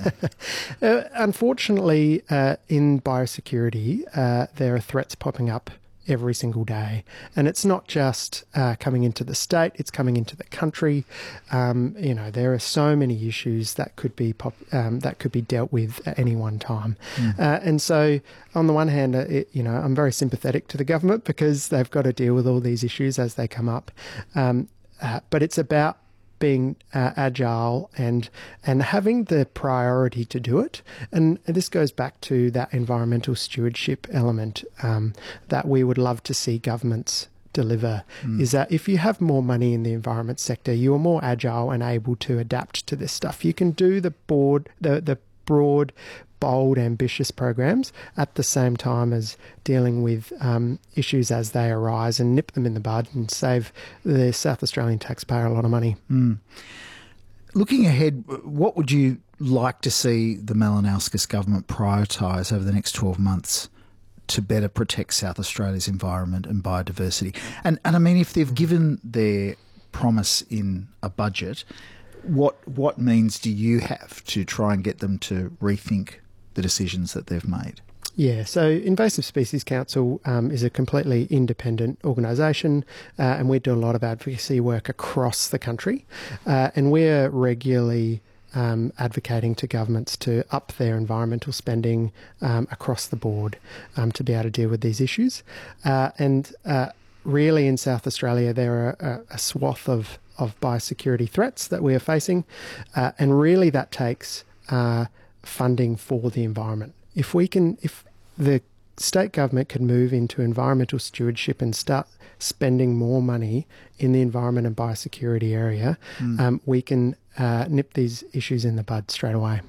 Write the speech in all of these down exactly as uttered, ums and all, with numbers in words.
uh, unfortunately, uh, in biosecurity, uh, there are threats popping up every single day. And it's not just uh, coming into the state, it's coming into the country. Um, you know, there are so many issues that could be pop, um, that could be dealt with at any one time. Mm. Uh, and so on the one hand, uh, it, you know, I'm very sympathetic to the government because they've got to deal with all these issues as they come up. Um, uh, but it's about being uh, agile and and having the priority to do it. And, and this goes back to that environmental stewardship element um, that we would love to see governments deliver, mm. is that if you have more money in the environment sector, you are more agile and able to adapt to this stuff. You can do the board, the, the broad, bold, ambitious programs at the same time as dealing with um, issues as they arise and nip them in the bud and save the South Australian taxpayer a lot of money. Mm. Looking ahead, what would you like to see the Malinauskas government prioritise over the next twelve months to better protect South Australia's environment and biodiversity? And, and I mean, if they've given their promise in a budget, what what means do you have to try and get them to rethink the decisions that they've made? Yeah, so Invasive Species Council um, is a completely independent organisation uh, and we do a lot of advocacy work across the country uh, and we're regularly um, advocating to governments to up their environmental spending um, across the board um, to be able to deal with these issues. Uh, and uh, really in South Australia there are a, a swath of, of biosecurity threats that we are facing uh, and really that takes uh, funding for the environment. If we can, if the state government can move into environmental stewardship and start spending more money in the environment and biosecurity area, mm. um, we can uh, nip these issues in the bud straight away.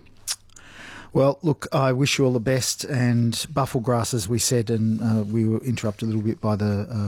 Well, look, I wish you all the best. And Bufflegrass, as we said, and uh, we were interrupted a little bit by the Uh,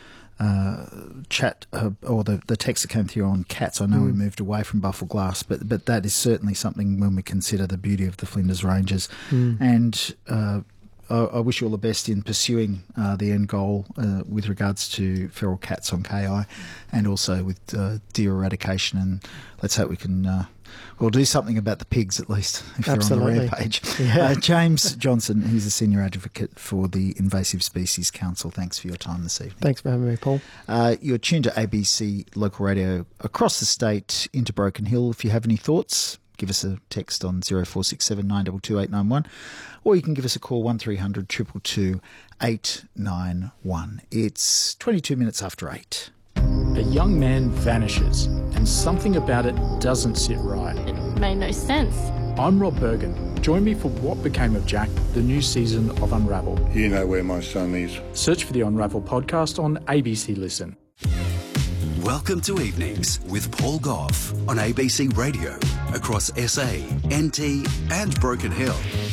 Uh, chat uh, or the, the text that came through on cats. I know mm. we moved away from Buffleglass, but but that is certainly something when we consider the beauty of the Flinders Ranges. Mm. And uh, I, I wish you all the best in pursuing uh, the end goal uh, with regards to feral cats on K I and also with uh, deer eradication. And let's hope we can uh, we'll do something about the pigs at least if Absolutely. they're on the rampage. Yeah. Uh, James Johnson, who's a senior advocate for the Invasive Species Council. Thanks for your time this evening. Thanks for having me, Paul. Uh, you're tuned to A B C Local Radio across the state into Broken Hill. If you have any thoughts, give us a text on zero four six seven nine two two eight nine one or you can give us a call one three hundred two two two eight nine one. It's twenty-two minutes after eight. A young man vanishes and something about it doesn't sit right. It made no sense. I'm Rob Bergen. Join me for What Became of Jack, the new season of Unravel. You know where my son is. Search for the Unravel podcast on A B C Listen. Welcome to Evenings with Paul Gough on A B C Radio across S A, N T and Broken Hill.